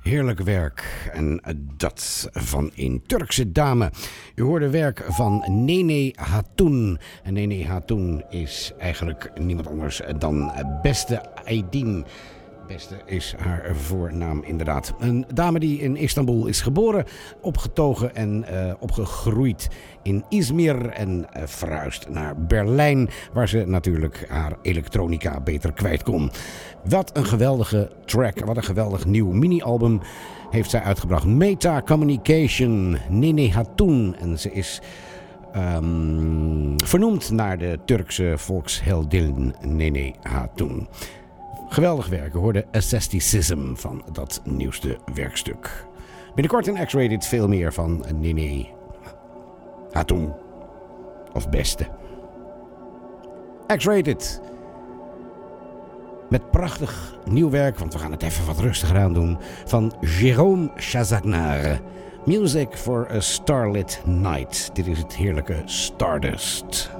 Heerlijk werk. En dat van een Turkse dame. U hoorde werk van Nene Hatun. En Nene Hatun is eigenlijk niemand anders dan Beste Aydin. Beste is haar voornaam inderdaad. Een dame die in Istanbul is geboren, opgetogen en opgegroeid in Izmir en verhuisd naar Berlijn, waar ze natuurlijk haar elektronica beter kwijt kon. Wat een geweldige track, wat een geweldig nieuw mini-album heeft zij uitgebracht. Meta Communication, Nene Hatun. En ze is vernoemd naar de Turkse volksheldin Nene Hatun. Geweldig werk, we hoorden Asceticism van dat nieuwste werkstuk. Binnenkort in X-Rated veel meer van Nene Hatun. Of Beste. X-Rated. Met prachtig nieuw werk, want we gaan het even wat rustiger aan doen. Van Jérôme Chazagnar. Music for a Starlit Night. Dit is het heerlijke Stardust.